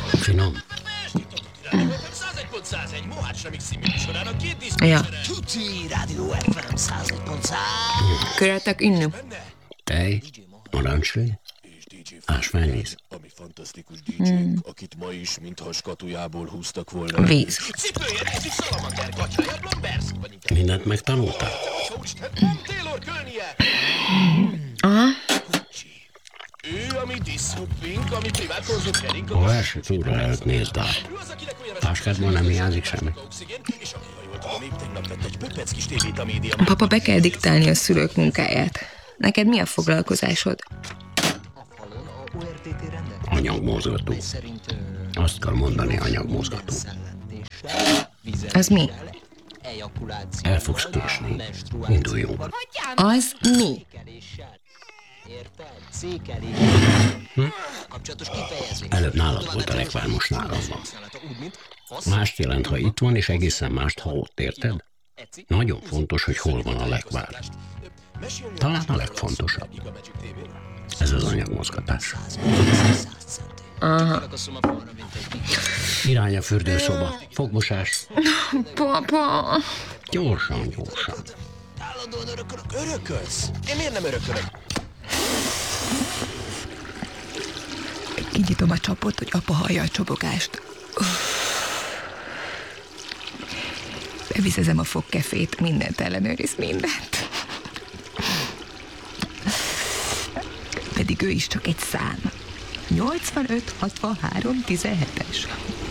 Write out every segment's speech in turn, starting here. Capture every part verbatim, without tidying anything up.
Finom. Ja. Követek inni. Tej, narancsli, ásványvíz. Mm. Víz. Mindent megtanultál? Aha. A első túra előtt nézd át. Táskádból nem hiányzik semmi. Papa, be kell diktálni a szülők munkáját. Neked mi a foglalkozásod? Anyagmozgató. Azt kell mondani, anyagmozgató. Az mi? El fogsz késni. Induljunk. Az mi? Hm? Előbb nálad volt a lekvár, most nálam van. Mást jelent, ha itt van, és egészen mást, ha ott, érted? Nagyon fontos, hogy hol van a lekvár. Talán a legfontosabb. Ez az anyagmozgatás. Aha. Irány a fürdőszoba. Fogmosás. Papa. Gyorsan, gyorsan. Állandóan örökölök. Örökölsz? Én miért nem örökölök? Kinyitom a csapot, hogy apa hallja a csobogást. Bevizezem a fogkefét, mindent ellenőriz, mindent. Pedig ő is csak egy szám. nyolcvanöt, hatvanhárom, tizenhetes.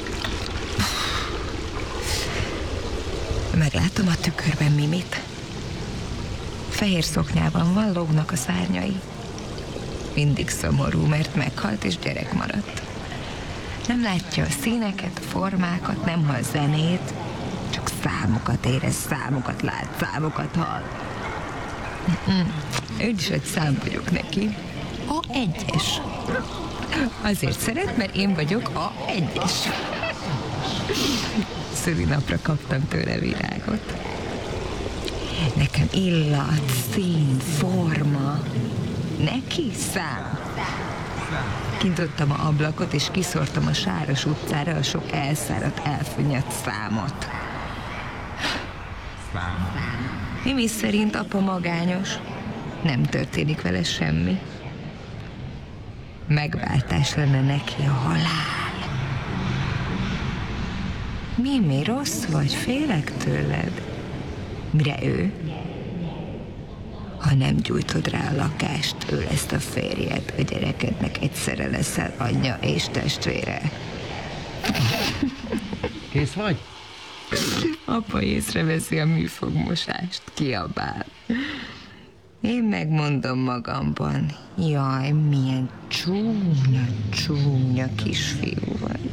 Meglátom a tükörben Mimit. Fehér szoknyában van, lógnak a szárnyai. Mindig szomorú, mert meghalt és gyerek maradt. Nem látja a színeket, a formákat, nem hall zenét, csak számokat érez, számokat lát, számokat hall. Ő is egy szám vagyok neki. A egyes. Azért szeret, mert én vagyok a egyes. Szülinapra kaptam tőle virágot. Nekem illat, szín, forma. Neki szám. Kintottam a ablakot, és kiszórtam a sáros utcára a sok elszáradt, elfönyadt számot. Mimi szerint apa magányos. Nem történik vele semmi. Megváltás lenne neki a halál. Mimi, rossz vagy? Félek tőled. Mire ő? Ha nem gyújtod rá a lakást, ő lesz a férjed, a gyerekednek egyszerre leszel anyja és testvére. Kész vagy? Apa észreveszi a műfogmosást, kiabál. Én megmondom magamban, jaj, milyen csúnya, csúnya kisfiú vagy.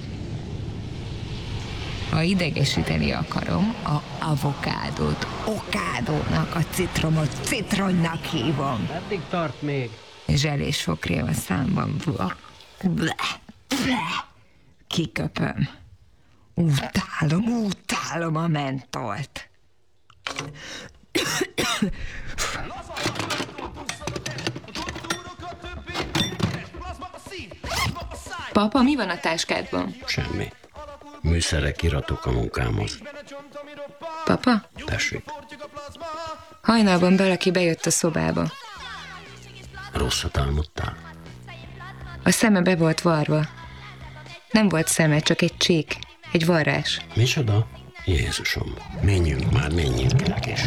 Ha idegesíteni akarom, a avokádót okádónak, a citromot citronnak hívom. Eddig tart még. Zselés fokrém a számban. Ble, ble. Kiköpöm. Utálom, utálom a mentolt. Papa, mi van a táskádban? Semmi. Műszerek, iratok a munkámhoz. Papa? Tessék. Hajnalban valaki bejött a szobába. Rosszat álmodtál? A szeme be volt varva. Nem volt szeme, csak egy csík, egy varrás. Micsoda? Jézusom, menjünk már, menjünk el, késő.